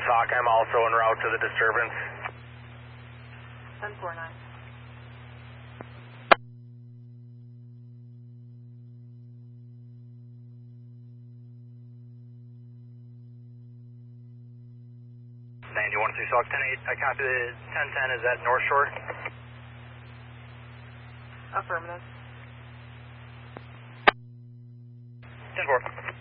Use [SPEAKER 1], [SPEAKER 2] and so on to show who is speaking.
[SPEAKER 1] Hawk, I'm also en route to the disturbance.
[SPEAKER 2] 1049.
[SPEAKER 1] Hawk 10-8, I copy the 1010, is that North Shore?
[SPEAKER 2] Affirmative.
[SPEAKER 1] 10-4.